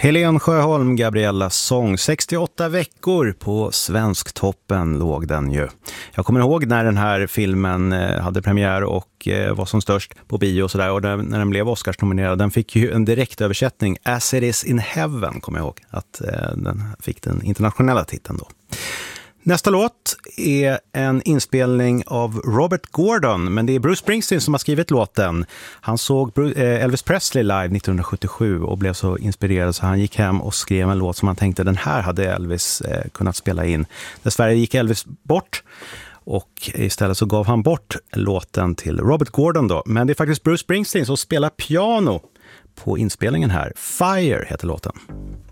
Helen Sjöholm, Gabriellas sång. 68 veckor på Svensktoppen låg den ju. Jag kommer ihåg när den här filmen hade premiär och var som störst på bio och sådär. Och när den blev Oscars-nominerad, den fick ju en direktöversättning. As it is in heaven, kommer jag ihåg. Att den fick den internationella titeln då. Nästa låt är en inspelning av Robert Gordon, men det är Bruce Springsteen som har skrivit låten. Han såg Elvis Presley live 1977 och blev så inspirerad så han gick hem och skrev en låt som han tänkte den här hade Elvis kunnat spela in. Dessvärre gick Elvis bort och istället så gav han bort låten till Robert Gordon då. Men det är faktiskt Bruce Springsteen som spelar piano på inspelningen här. Fire heter låten.